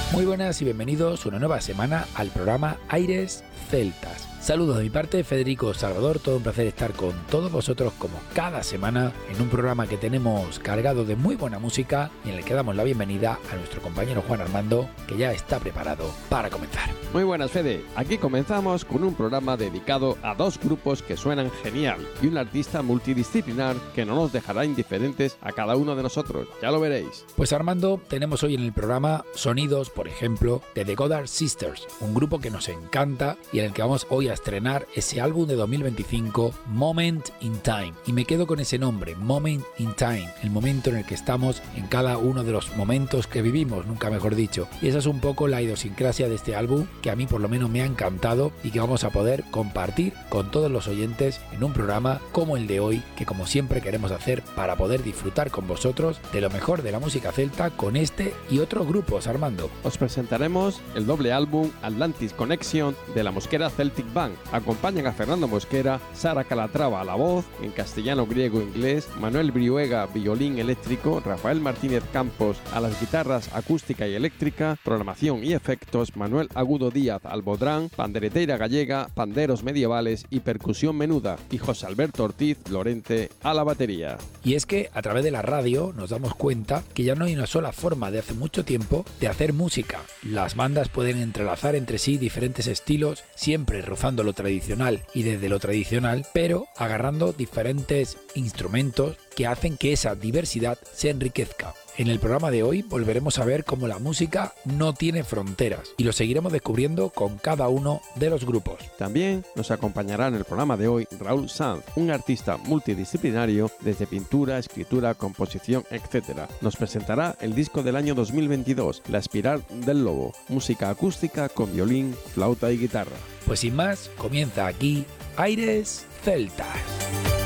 Muy buenas y bienvenidos una nueva semana al programa Aires Celtas. Saludos de mi parte, Federico Salvador, todo un placer estar con todos vosotros como cada semana en un programa que tenemos cargado de muy buena música y en el que damos la bienvenida a nuestro compañero Juan Armando, que ya está preparado para comenzar. Muy buenas, Fede. Aquí comenzamos con un programa dedicado a dos grupos que suenan genial y un artista multidisciplinar que no nos dejará indiferentes a cada uno de nosotros, ya lo veréis. Pues Armando, tenemos hoy en el programa sonidos, por ejemplo, de The Goddard Sisters, un grupo que nos encanta y en el que vamos hoy a estrenar ese álbum de 2025, Moment in Time. Y me quedo con ese nombre, Moment in Time, el momento en el que estamos en cada uno de los momentos que vivimos, nunca mejor dicho. Y esa es un poco la idiosincrasia de este álbum, que a mí por lo menos me ha encantado y que vamos a poder compartir con todos los oyentes en un programa como el de hoy, que como siempre queremos hacer para poder disfrutar con vosotros de lo mejor de la música celta con este y otros grupos, Armando. Os presentaremos el doble álbum Atlantis Connection de la Mosquera Celtic Band. Acompañan a Fernando Mosquera, Sara Calatrava a la voz, en castellano, griego, inglés, Manuel Brihuega, violín eléctrico, Rafael Martínez Campos a las guitarras acústica y eléctrica, programación y efectos, Manuel Agudo Díaz al bodrán, pandereteira gallega, panderos medievales y percusión menuda, y José Alberto Ortiz Lorente a la batería. Y es que a través de la radio nos damos cuenta que ya no hay una sola forma de hace mucho tiempo de hacer música. Las bandas pueden entrelazar entre sí diferentes estilos, siempre rozando lo tradicional y desde lo tradicional, pero agarrando diferentes instrumentos que hacen que esa diversidad se enriquezca. En el programa de hoy volveremos a ver cómo la música no tiene fronteras y lo seguiremos descubriendo con cada uno de los grupos. También nos acompañará en el programa de hoy Raúl Sanz, un artista multidisciplinario desde pintura, escritura, composición, etc. Nos presentará el disco del año 2022, La Espiral del Lobo, música acústica con violín, flauta y guitarra. Pues sin más, comienza aquí Aires Celtas.